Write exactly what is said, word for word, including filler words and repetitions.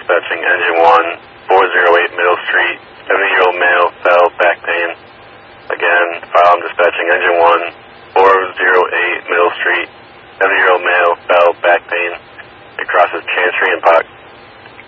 dispatching engine one, four oh eight Middle Street, seventy-year-old male, fell, back pain. Again, file I'm dispatching engine one, four oh eight Middle Street, seventy-year-old male, fell, back pain. It crosses Chancery and Park.